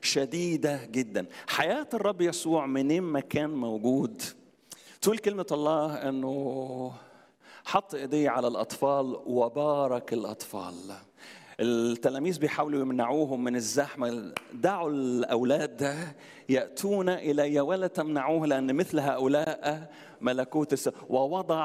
شديدة جدا. حياة الرب يسوع منين ما كان موجود، تقول كلمة الله أنه حط إيديه على الأطفال وبارك الأطفال. التلاميذ بيحاولوا يمنعوهم من الزحمة، دعوا الأولاد يأتون إلي ولا تمنعوه لأن مثل هؤلاء ملكوت السماء. ووضع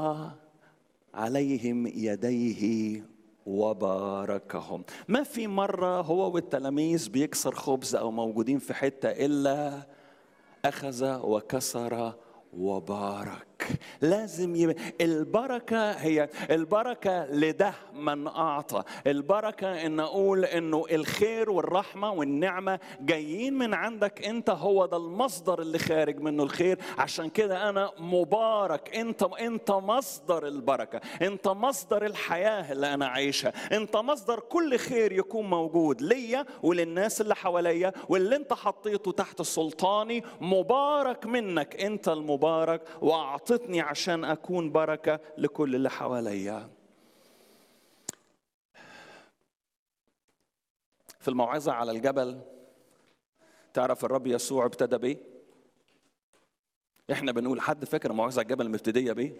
عليهم يديه وباركهم. ما في مرة هو والتلاميذ بيكسر خبز أو موجودين في حتة إلا أخذ وكسر وبارك. لازم البركة هي البركة لده من أعطى. البركة إن أقول إنه الخير والرحمة والنعمة جايين من عندك أنت، هو ده المصدر اللي خارج منه الخير. عشان كده أنا مبارك. أنت مصدر البركة، أنت مصدر الحياة اللي أنا عايشها، أنت مصدر كل خير يكون موجود ليا وللناس اللي حواليا، واللي أنت حطيته تحت سلطاني. مبارك منك أنت المبارك، وأعطتني عشان أكون بركة لكل اللي حواليا. في الموعظة على الجبل تعرف الرب يسوع ابتدى بيه؟ احنا بنقول، حد فاكر الموعظة على الجبل مبتدية بيه؟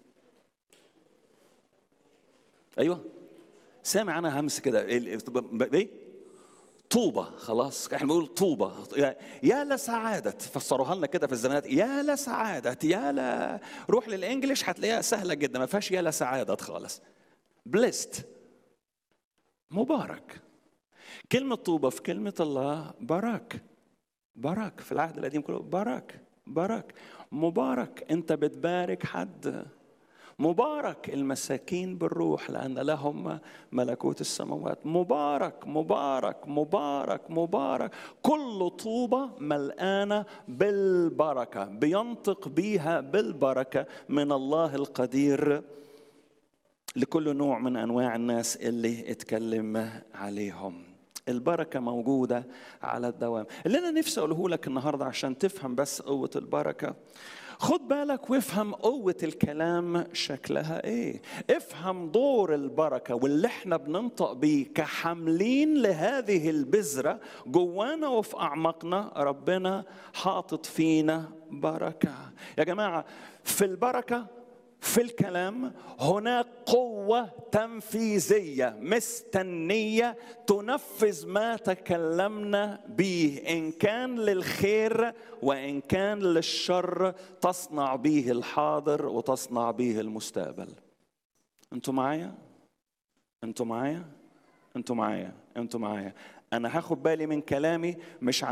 ايوه سامع انا همس كده بيه طوبة. خلاص احنا بنقول طوبة. يا لسعادة، فسروها لنا كده في الزمانات، يا لسعادة، يا لا. روح للانجليش هتلاقيها سهلة جدا، ما فيهاش يا لسعادة خالص. بليست، مبارك. كلمة طوبة في كلمة الله برك. برك في العهد القديم كله برك برك مبارك. انت بتبارك حد. مبارك المساكين بالروح لأن لهم ملكوت السماوات. مبارك مبارك مبارك مبارك. كل طوبة ملآنة بالبركة، بينطق بيها بالبركة من الله القدير لكل نوع من أنواع الناس اللي اتكلم عليهم. البركة موجودة على الدوام. اللي أنا نفسي أقوله لك النهاردة عشان تفهم بس قوة البركة، خد بالك وافهم قوة الكلام شكلها ايه. افهم دور البركة واللي احنا بننطق بيه كحملين لهذه البذرة جوانا وفي أعماقنا. ربنا حاطط فينا بركة يا جماعة. في البركة في الكلام هناك قوة تنفيذية مستنية تنفذ ما تكلمنا به، إن كان للخير وإن كان للشر. تصنع به الحاضر وتصنع به المستقبل. أنتوا معايا؟ أنتوا معايا؟ أنتوا معايا؟ أنتوا معايا؟ أنا هاخد بالي من كلامي مش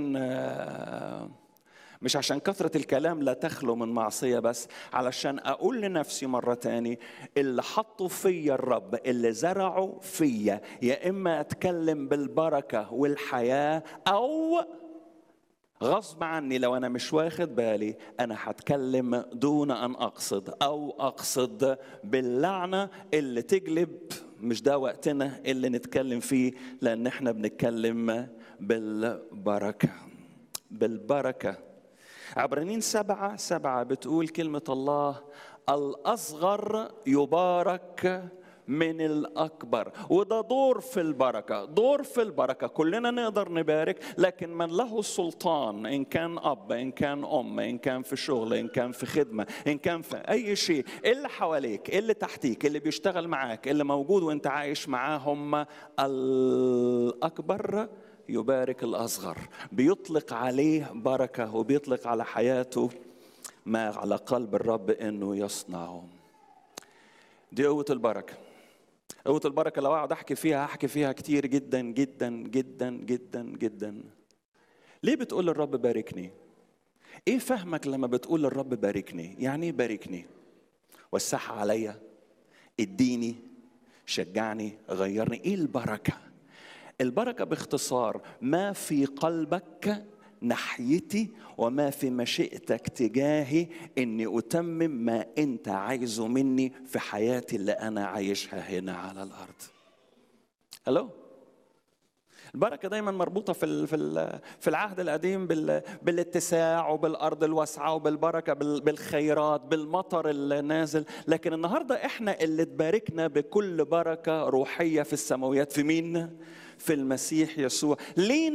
عشان كثرة الكلام لا تخلو من معصية، بس علشان أقول لنفسي مرة تاني اللي حطوا فيا الرب، اللي زرعوا فيا، يا إما أتكلم بالبركة والحياة أو غصب عني لو أنا مش واخد بالي أنا هتكلم دون أن أقصد، أو أقصد باللعنة اللي تجلب. مش ده وقتنا اللي نتكلم فيه، لأن احنا بنتكلم بالبركة. بالبركة. عبرانيين 7:7 بتقول كلمة الله: الأصغر يبارك من الأكبر. وده دور في البركة، دور في البركة. كلنا نقدر نبارك، لكن من له السلطان، إن كان أب، إن كان أم، إن كان في شغل، إن كان في خدمة، إن كان في أي شيء، اللي حواليك، اللي تحتيك، اللي بيشتغل معاك، اللي موجود وإنت عايش معاهم، الأكبر يبارك الأصغر. بيطلق عليه بركة وبيطلق على حياته ما على قلب الرب إنه يصنعه. دي قوة البركة. قوة البركة لو أقعد أحكي فيها كتير جدا جدا جدا جدا جدا. ليه بتقول للرب باركني؟ إيه فهمك لما بتقول للرب باركني؟ يعني باركني، وسعها عليا، اديني، شجعني، غيرني. إيه البركة؟ البركة باختصار ما في قلبك ناحيتي وما في مشيئتك تجاهي اني اتمم ما انت عايزه مني في حياتي اللي انا عايشها هنا على الارض. هلو. البركة دايما مربوطة في العهد القديم بالاتساع وبالأرض الواسعة وبالبركة بالخيرات بالمطر النازل. لكن النهاردة احنا اللي تباركنا بكل بركة روحية في السماويات. في مين؟ في المسيح يسوع. ليه